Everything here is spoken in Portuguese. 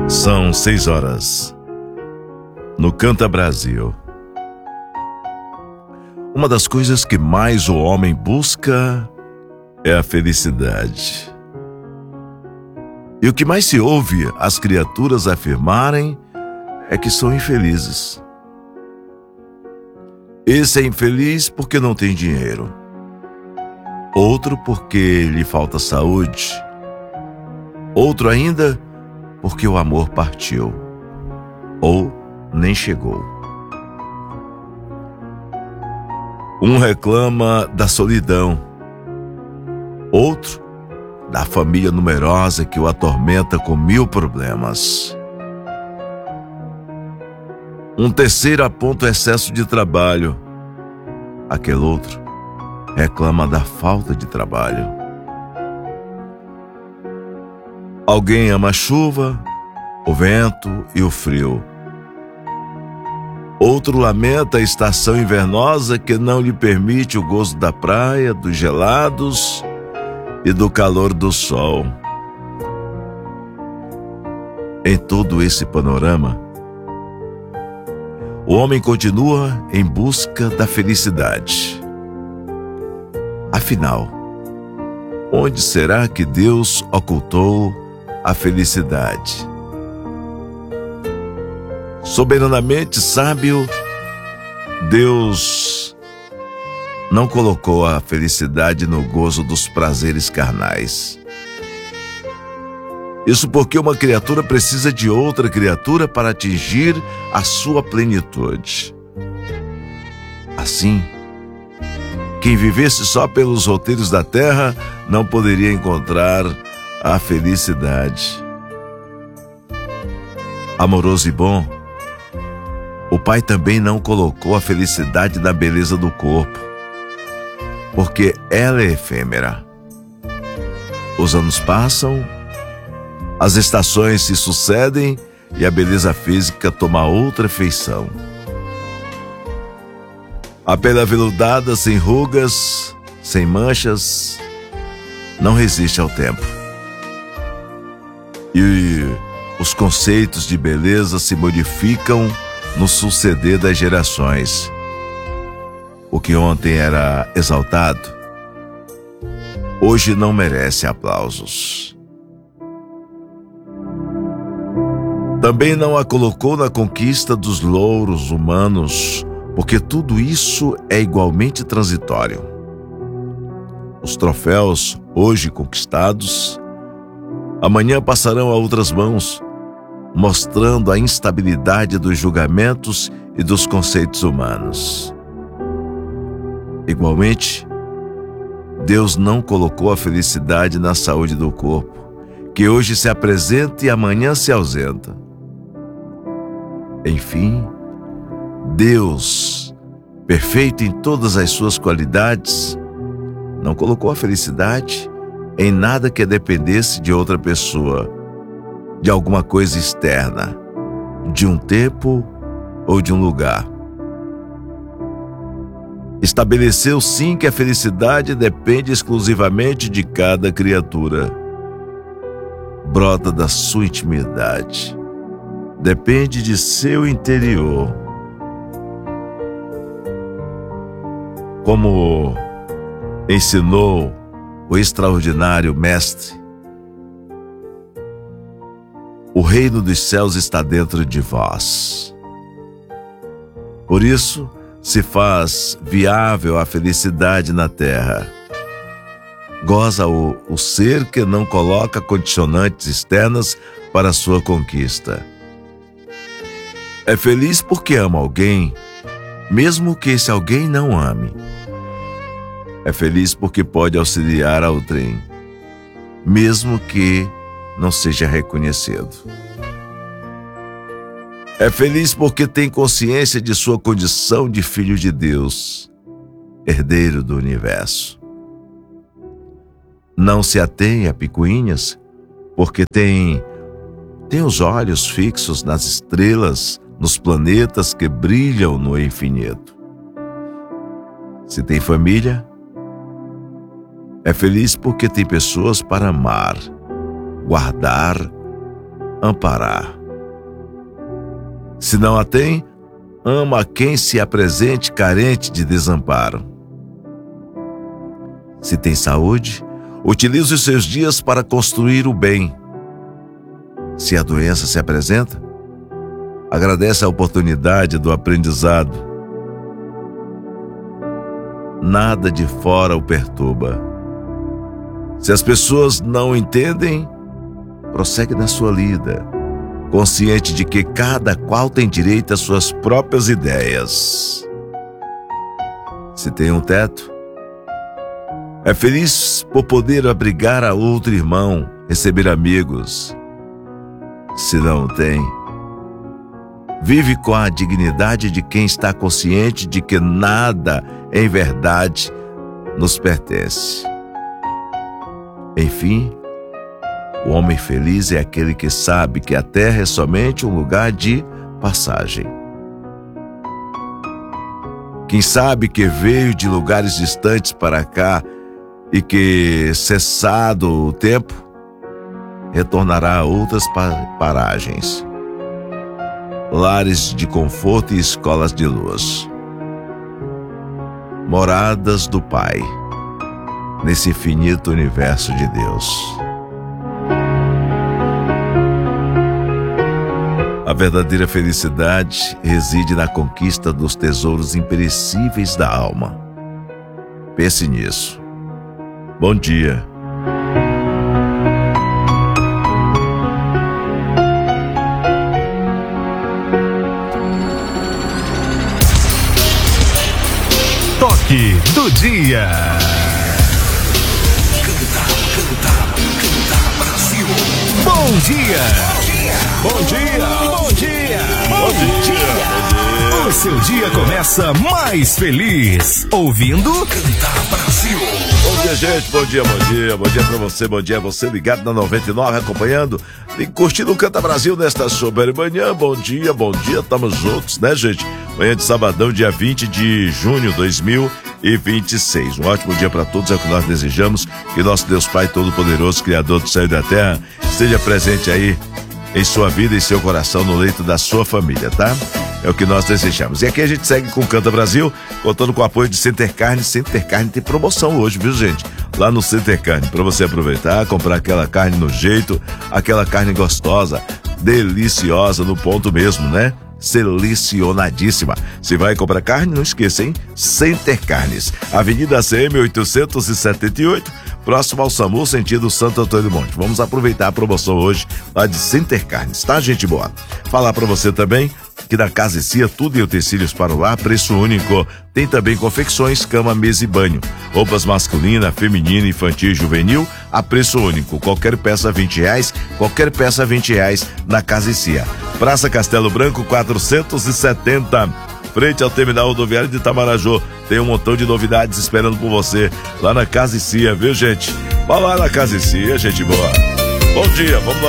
São 6 horas. No Canta Brasil. Uma das coisas que mais o homem busca é a felicidade. E o que mais se ouve as criaturas afirmarem é que são infelizes. Esse é infeliz porque não tem dinheiro. Outro porque lhe falta saúde. Outro ainda porque o amor partiu ou nem chegou. Um reclama da solidão, outro da família numerosa que o atormenta com 1000 problemas. Um terceiro aponta o excesso de trabalho, aquele outro reclama da falta de trabalho. Alguém ama a chuva, o vento e o frio. Outro lamenta a estação invernosa que não lhe permite o gozo da praia, dos gelados e do calor do sol. Em todo esse panorama, o homem continua em busca da felicidade. Afinal, onde será que Deus ocultou a felicidade? Soberanamente sábio, Deus não colocou a felicidade no gozo dos prazeres carnais. Isso porque uma criatura precisa de outra criatura para atingir a sua plenitude. Assim, quem vivesse só pelos roteiros da terra não poderia encontrar a felicidade. Amoroso e bom, o Pai também não colocou a felicidade na beleza do corpo, porque ela é efêmera. Os anos passam, as estações se sucedem e a beleza física toma outra feição. A pele aveludada, sem rugas, sem manchas, não resiste ao tempo. E os conceitos de beleza se modificam no suceder das gerações. O que ontem era exaltado, hoje não merece aplausos. Também não a colocou na conquista dos louros humanos, porque tudo isso é igualmente transitório. Os troféus, hoje conquistados, amanhã passarão a outras mãos, mostrando a instabilidade dos julgamentos e dos conceitos humanos. Igualmente, Deus não colocou a felicidade na saúde do corpo, que hoje se apresenta e amanhã se ausenta. Enfim, Deus, perfeito em todas as suas qualidades, não colocou a felicidade em nada que dependesse de outra pessoa, de alguma coisa externa, de um tempo ou de um lugar. Estabeleceu sim que a felicidade depende exclusivamente de cada criatura. Brota da sua intimidade, depende de seu interior. Como ensinou o extraordinário mestre, o reino dos céus está dentro de vós. Por isso, se faz viável a felicidade na terra. Goza o ser que não coloca condicionantes externas para a sua conquista. É feliz porque ama alguém, mesmo que esse alguém não ame. É feliz porque pode auxiliar a outrem, mesmo que não seja reconhecido. É feliz porque tem consciência de sua condição de filho de Deus, herdeiro do universo. Não se atém a picuinhas, porque tem os olhos fixos nas estrelas, nos planetas que brilham no infinito. Se tem família, é feliz porque tem pessoas para amar, guardar, amparar. Se não a tem, ama quem se apresente carente de desamparo. Se tem saúde, utilize os seus dias para construir o bem. Se a doença se apresenta, agradece a oportunidade do aprendizado. Nada de fora o perturba. Se as pessoas não entendem, prossegue na sua lida, consciente de que cada qual tem direito às suas próprias ideias. Se tem um teto, é feliz por poder abrigar a outro irmão, receber amigos. Se não tem, vive com a dignidade de quem está consciente de que nada, em verdade, nos pertence. Enfim, o homem feliz é aquele que sabe que a terra é somente um lugar de passagem. Quem sabe que veio de lugares distantes para cá e que, cessado o tempo, retornará a outras paragens, lares de conforto e escolas de luz, moradas do Pai, nesse infinito universo de Deus. A verdadeira felicidade reside na conquista dos tesouros imperecíveis da alma. Pense nisso. Bom dia. Toque do dia. Canta Brasil. Bom dia. Bom dia. Bom dia. Bom dia. O seu dia começa mais feliz ouvindo Cantar Brasil. Bom dia, gente. Bom dia, bom dia. Bom dia pra você. Bom dia a você ligado na 99, acompanhando e curtindo o Canta Brasil nesta super manhã. Bom dia, bom dia. Tamo juntos, né, gente? Manhã de sabadão, dia 20 de junho de 2026. Um ótimo dia para todos, é o que nós desejamos. Que nosso Deus Pai Todo-Poderoso, Criador do céu e da terra, esteja presente aí em sua vida e seu coração, no leito da sua família, tá? É o que nós desejamos. E aqui a gente segue com o Canta Brasil, contando com o apoio de Center Carne. Center Carne tem promoção hoje, viu, gente? Lá no Center Carne, para você aproveitar, comprar aquela carne no jeito, aquela carne gostosa, deliciosa, no ponto mesmo, né? Selecionadíssima. Se vai comprar carne, não esqueça, hein? Center Carnes, Avenida ACM 878, próximo ao SAMU, sentido Santo Antônio do Monte. Vamos aproveitar a promoção hoje lá de Center Carnes, tá, gente boa? Falar pra você também que na Casa e Cia, tudo em utensílios para o lar, preço único. Tem também confecções, cama, mesa e banho. Roupas masculina, feminina, infantil e juvenil, a preço único. Qualquer peça R$20, qualquer peça R$20 na Casa e Cia. Praça Castelo Branco 470, frente ao terminal rodoviário de Itamaraju. Tem um montão de novidades esperando por você lá na Casa e Cia, viu, gente? Vá lá na Casa e Cia, gente boa. Bom dia, vamos lá.